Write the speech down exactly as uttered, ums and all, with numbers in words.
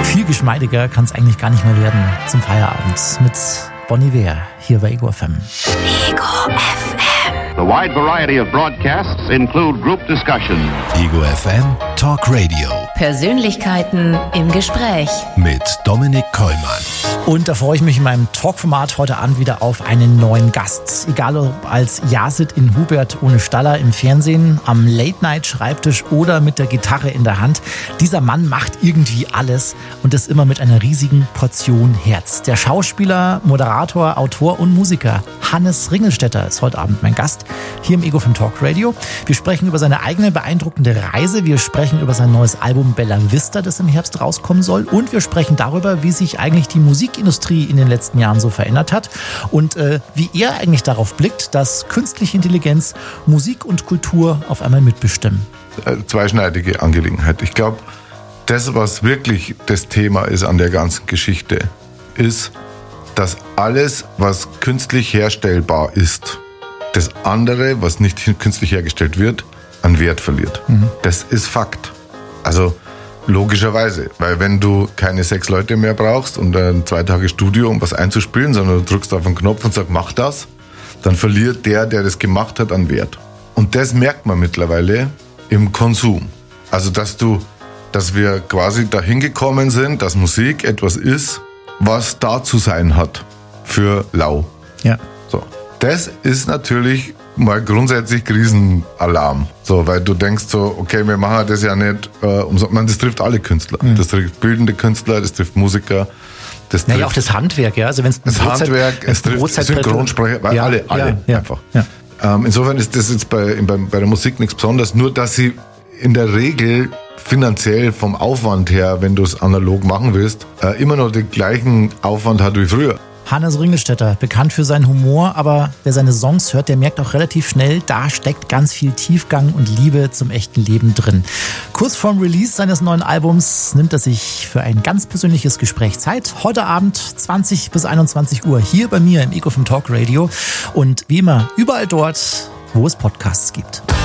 Viel geschmeidiger kann es eigentlich gar nicht mehr werden zum Feierabend mit Bon Iver hier bei Ego F M. Ego F M. The wide variety of broadcasts include group discussion. Ego F M Talk Radio. Persönlichkeiten im Gespräch. Mit Dominik Kollmann. Und da freue ich mich in meinem Talkformat heute Abend wieder auf einen neuen Gast. Egal ob als Yazid in Hubert ohne Staller im Fernsehen, am Late-Night-Schreibtisch oder mit der Gitarre in der Hand. Dieser Mann macht irgendwie alles und das immer mit einer riesigen Portion Herz. Der Schauspieler, Moderator, Autor und Musiker Hannes Ringelstetter ist heute Abend mein Gast hier im Ego F M Talk Radio. Wir sprechen über seine eigene beeindruckende Reise. Wir sprechen über sein neues Album Bella Vista, das im Herbst rauskommen soll. Und wir sprechen darüber, wie sich eigentlich die Musikindustrie in den letzten Jahren so verändert hat und äh, wie er eigentlich darauf blickt, dass künstliche Intelligenz Musik und Kultur auf einmal mitbestimmen. Zweischneidige Angelegenheit. Ich glaube, das, was wirklich das Thema ist an der ganzen Geschichte, ist, dass alles, was künstlich herstellbar ist, das andere, was nicht künstlich hergestellt wird, an Wert verliert. Mhm. Das ist Fakt. Also logischerweise, weil wenn du keine sechs Leute mehr brauchst und dann zwei Tage Studio, um was einzuspielen, sondern du drückst auf einen Knopf und sagst, mach das, dann verliert der, der das gemacht hat, an Wert. Und das merkt man mittlerweile im Konsum. Also dass du, dass wir quasi dahin gekommen sind, dass Musik etwas ist, was da zu sein hat für lau. Ja. So. Das ist natürlich mal grundsätzlich Krisenalarm. So, weil du denkst so, okay, wir machen das ja nicht, äh, umso, man, das trifft alle Künstler. Mhm. Das trifft bildende Künstler, das trifft Musiker. Das naja, auch das Handwerk, ja. Also wenn's das Brotzeit, Handwerk, es trifft Synchronsprecher, weil ja, alle, alle ja, ja, einfach. Ja. Ähm, insofern ist das jetzt bei, bei, bei der Musik nichts Besonderes, nur dass sie in der Regel finanziell vom Aufwand her, wenn du es analog machen willst, äh, immer noch den gleichen Aufwand hat wie früher. Hannes Ringelstetter, bekannt für seinen Humor, aber wer seine Songs hört, der merkt auch relativ schnell, da steckt ganz viel Tiefgang und Liebe zum echten Leben drin. Kurz vorm Release seines neuen Albums nimmt er sich für ein ganz persönliches Gespräch Zeit. Heute Abend zwanzig bis einundzwanzig Uhr hier bei mir im Ego F M Talk Radio und wie immer überall dort, wo es Podcasts gibt.